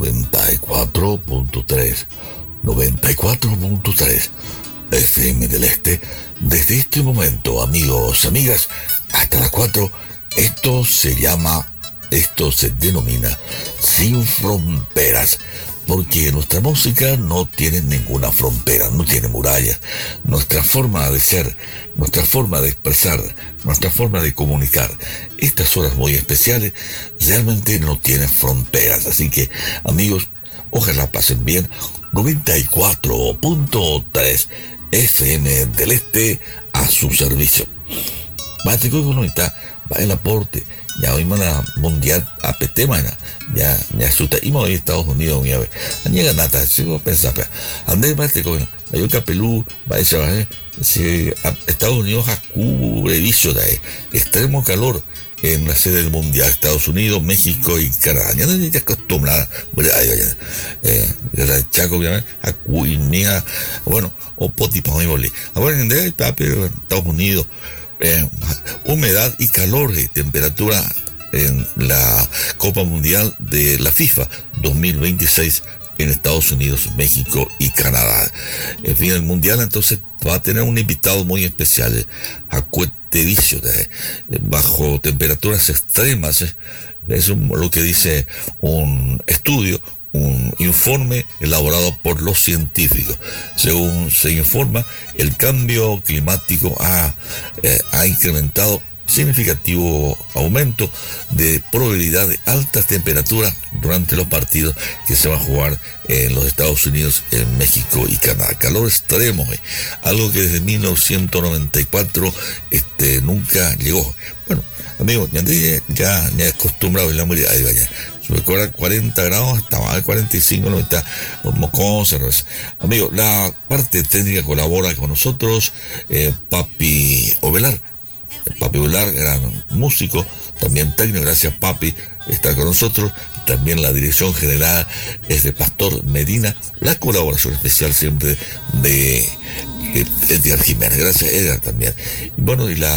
94.3, 94.3 FM del Este. Desde este momento, amigos, amigas, hasta las 4, esto se denomina Sin Fronteras, porque nuestra música no tiene ninguna frontera, no tiene murallas. Nuestra forma de ser, nuestra forma de expresar, nuestra forma de comunicar, estas horas muy especiales realmente no tienen fronteras. Así que, amigos, ojalá pasen bien. 94.3 FM del Este a su servicio. Bate con está, va el aporte. Ya hoy la mundial APT mana ya me asusta y me voy a Estados Unidos ya ve llega nata si vos pensás andé bate con yo capelú va a ese si Estados Unidos a cubre vicio de extremo calor en la sede del mundial Estados Unidos, México y Canadá. Ya no estoy acostumbrada el Chaco obviamente a cuinea bueno o potipa muy boli ahora en Estados Unidos. Humedad y calor de temperatura en la Copa Mundial de la FIFA 2026 en Estados Unidos, México y Canadá. En fin, el Mundial entonces va a tener un invitado muy especial, acuetedicio, bajo temperaturas extremas. Eso es lo que dice un estudio, un informe elaborado por los científicos. Según se informa, el cambio climático ha incrementado significativo aumento de probabilidad de altas temperaturas durante los partidos que se van a jugar en los Estados Unidos, en México y Canadá. Calor extremo, algo que desde 1994 nunca llegó. Bueno, amigos, ya acostumbrado a la mujer, ahí vaya. Recuerda 40 grados hasta más de 45, 90, mocosos. Amigos, la parte técnica colabora con nosotros, Papi Ovelar. Papi Ovelar, gran músico, también técnico, gracias Papi, está con nosotros. También la dirección general es de Pastor Medina, la colaboración especial siempre de Edgar Jiménez, gracias Edgar también. Bueno, y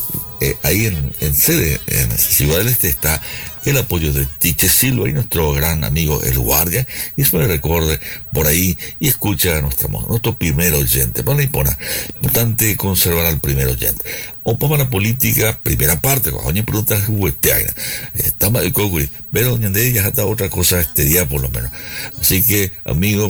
ahí en sede, en Ciudad del Este, está el apoyo de Tiche Silva y nuestro gran amigo El Guardia. Y eso me recuerde por ahí y escucha a nuestro primer oyente. Bueno, importante conservar al primer oyente. O para la política, primera parte, cuando me preguntas, está mal el cocuy, pero ya está otra cosa este día por lo menos. Así que, amigo,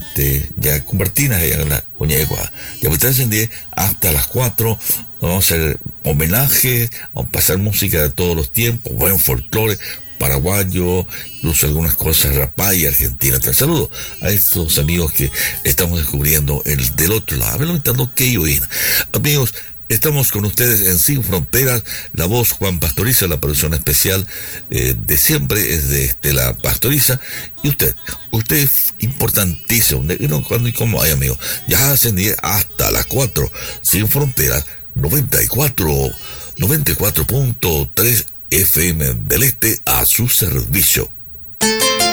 ya compartinas la coña de cuadra. Ya me en 10 hasta las 4. Vamos a hacer homenaje, vamos a pasar música de todos los tiempos, buen folclore paraguayo, incluso algunas cosas rapá y argentina. Te saludo a estos amigos que estamos descubriendo del otro lado. A ver, que yo amigos, estamos con ustedes en Sin Fronteras. La voz Juan Pastoriza, la producción especial de siempre es de Estela Pastoriza. Y usted es importantísimo. Cuando y cómo hay, amigos. Ya hacen 10 hasta las 4. Sin Fronteras, 94.3 FM del Este a su servicio.